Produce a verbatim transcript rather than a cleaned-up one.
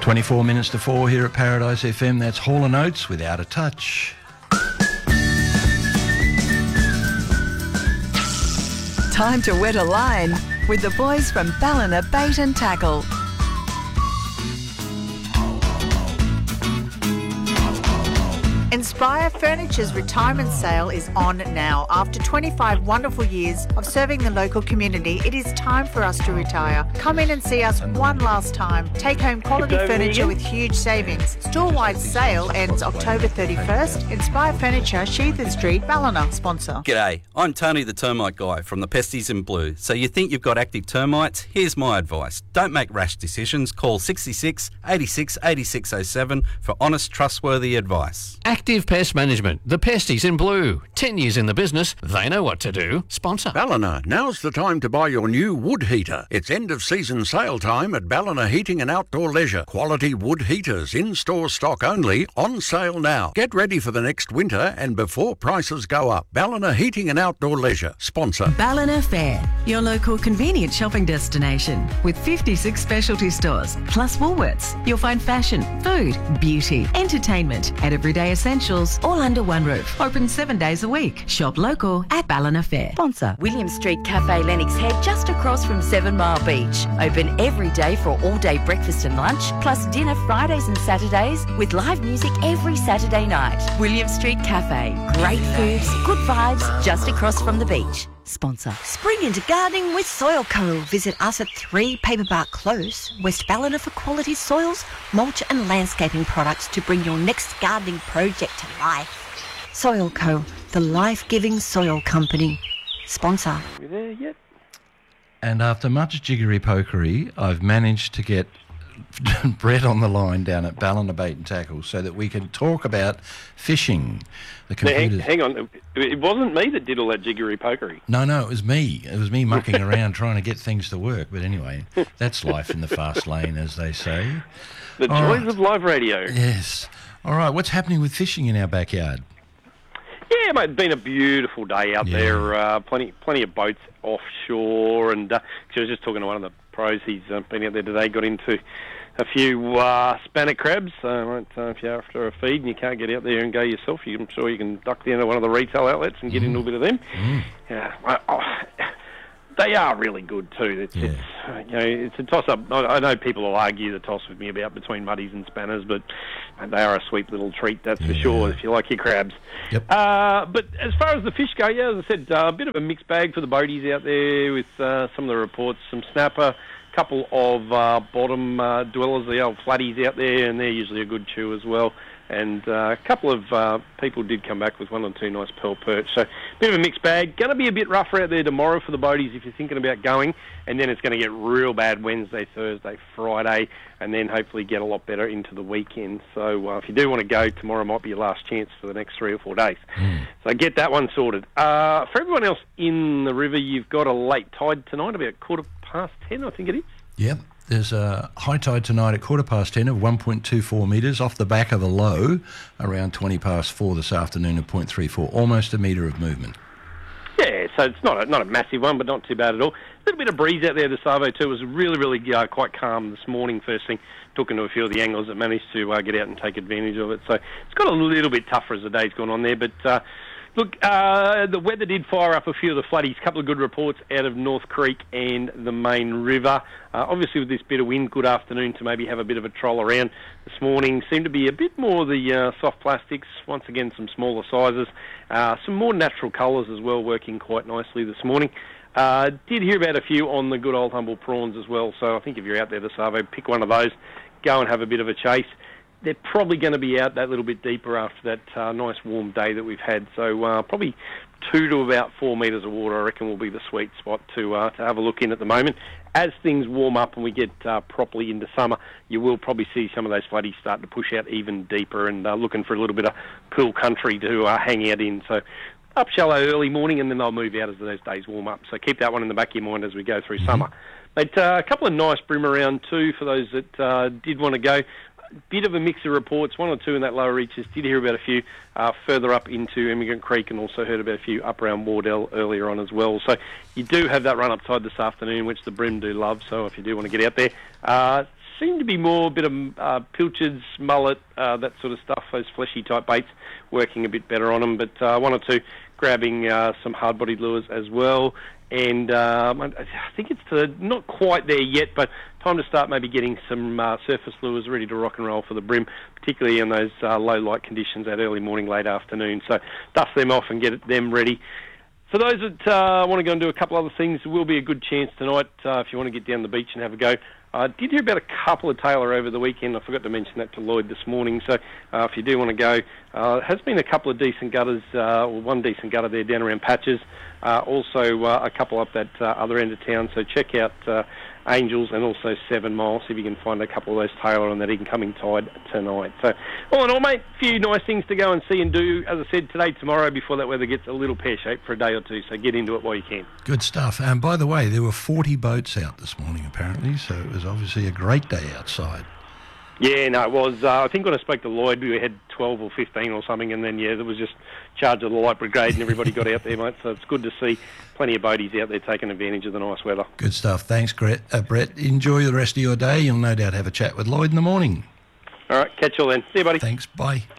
twenty-four minutes to four here at Paradise F M. That's Hall and Oates with Out of Touch. Time to wet a line with the boys from Ballina Bait and Tackle. Inspire Furniture's retirement sale is on now. After twenty-five wonderful years of serving the local community, it is time for us to retire. Come in and see us one last time. Take home quality furniture with huge savings. Store-wide sale ends October thirty-first. Inspire Furniture, Sheathen Street, Ballina. Sponsor. G'day, I'm Tony the Termite Guy from the Pesties in Blue. So you think you've got active termites? Here's my advice. Don't make rash decisions. Call sixty-six, eighty-six, eighty-six oh seven for honest, trustworthy advice. Active Pest Management, the Pesties in Blue. Ten years in the business, they know what to do. Sponsor. Ballina, now's the time to buy your new wood heater. It's end of season sale time at Ballina Heating and Outdoor Leisure. Quality wood heaters, in-store stock only, on sale now. Get ready for the next winter and before prices go up. Ballina Heating and Outdoor Leisure. Sponsor. Ballina Fair, your local convenient shopping destination with fifty-six specialty stores, plus Woolworths. You'll find fashion, food, beauty, entertainment and everyday essentials all under one roof. Open seven days a week. Shop local at Ballina Fair. Sponsor. William Street Cafe Lennox Head, just across from Seven Mile Beach. Open every day for all-day breakfast and lunch, plus dinner Fridays and Saturdays with live music every Saturday night. William Street Cafe. Great foods, good vibes, just across from the beach. Sponsor. Spring into gardening with Soil Co. Visit us at three Paperbark Close, West Ballina for quality soils, mulch and landscaping products to bring your next gardening project to life. Soil Co, the life-giving soil company. Sponsor. You there yet? And after much jiggery pokery, I've managed to get Brett on the line down at Ballina Bait and Tackle so that we can talk about fishing. The computers. Now, hang, hang on, it wasn't me that did all that jiggery pokery. No, no, it was me. It was me mucking around trying to get things to work. But anyway, that's life in the fast lane, as they say. The all joys right. of live radio. Yes. All right, what's happening with fishing in our backyard? Yeah, mate, it's been a beautiful day out yeah. there. Uh, plenty plenty of boats offshore. And uh, I was just talking to one of the pros. He's uh, been out there today, got into a few uh, spanner crabs. Uh, right, uh, if you're after a feed and you can't get out there and go yourself, you, I'm sure you can duck down to one of the retail outlets and get mm. in a little bit of them. Mm. Yeah, well, oh, they are really good too. It's, yeah. it's you know, it's a toss-up. I, I know people will argue the toss with me about between muddies and spanners, but they are a sweet little treat, that's yeah. for sure, if you like your crabs. Yep. Uh, but as far as the fish go, yeah, as I said, uh, a bit of a mixed bag for the boaties out there with uh, some of the reports, some snapper, couple of uh, bottom uh, dwellers, the old flatties out there, and they're usually a good chew as well. And uh, a couple of uh, people did come back with one or two nice pearl perch. So a bit of a mixed bag. Going to be a bit rougher out there tomorrow for the boaties if you're thinking about going. And then it's going to get real bad Wednesday, Thursday, Friday, and then hopefully get a lot better into the weekend. So uh, if you do want to go, tomorrow might be your last chance for the next three or four days. Mm. So get that one sorted. Uh, for everyone else in the river, you've got a late tide tonight, about quarter past ten, I think it is. Yep. There's a high tide tonight at quarter past ten of one point two four metres off the back of a low around twenty past four this afternoon of zero point three four, almost a metre of movement. Yeah, so it's not a, not a massive one, but not too bad at all. A little bit of breeze out there this Arvo too. It was really, really uh, quite calm this morning first thing. Talking to a few of the anglers that managed to uh, get out and take advantage of it. So it's got a little bit tougher as the day's gone on there, but... Uh, Look, uh, the weather did fire up a few of the floodies. A couple of good reports out of North Creek and the main river. Uh, obviously, with this bit of wind, good afternoon to maybe have a bit of a troll around this morning. Seemed to be a bit more the uh, soft plastics. Once again, some smaller sizes. Uh, some more natural colours as well, working quite nicely this morning. Uh, did hear about a few on the good old humble prawns as well. So I think if you're out there this Arvo, pick one of those, go and have a bit of a chase. They're probably going to be out that little bit deeper after that uh, nice warm day that we've had. So uh, probably two to about four metres of water, I reckon, will be the sweet spot to uh, to have a look in at the moment. As things warm up and we get uh, properly into summer, you will probably see some of those floodies start to push out even deeper and uh, looking for a little bit of cool country to uh, hang out in. So up shallow early morning, and then they'll move out as those days warm up. So keep that one in the back of your mind as we go through mm-hmm. summer. But uh, a couple of nice brim around too for those that uh, did want to go. Bit of a mix of reports, one or two in that lower reaches. Did hear about a few uh, further up into Emigrant Creek, and also heard about a few up around Wardell earlier on as well. So you do have that run up tide this afternoon, which the brim do love. So if you do want to get out there, uh, seem to be more a bit of uh, pilchards, mullet, uh, that sort of stuff, those fleshy type baits working a bit better on them. But uh, one or two grabbing uh, some hard-bodied lures as well. And um, I think it's uh, not quite there yet, but time to start maybe getting some uh, surface lures ready to rock and roll for the brim, particularly in those uh, low light conditions, that early morning, late afternoon. So dust them off and get them ready. For those that uh, want to go and do a couple other things, there will be a good chance tonight uh, if you want to get down the beach and have a go. I uh, did hear about a couple of tailor over the weekend. I forgot to mention that to Lloyd this morning. So uh, if you do want to go, uh, has been a couple of decent gutters, uh, or one decent gutter there down around Patches. Uh, also uh, a couple up that uh, other end of town. So check out uh, Angels and also Seven Mile. See if you can find a couple of those tailor on that incoming tide tonight. So all in all, mate, a few nice things to go and see and do. As I said, today, tomorrow, before that weather gets a little pear-shaped for a day or two. So get into it while you can. Good stuff. And by the way, there were forty boats out this morning apparently, so it was obviously a great day outside. Yeah, no, it was. Uh, I think when I spoke to Lloyd, we had twelve or fifteen or something, and then, yeah, there was just charge of the light brigade and everybody got out there, mate. So it's good to see plenty of boaties out there taking advantage of the nice weather. Good stuff. Thanks, Brett. Uh, Brett, enjoy the rest of your day. You'll no doubt have a chat with Lloyd in the morning. All right, catch you all then. See you, buddy. Thanks. Bye.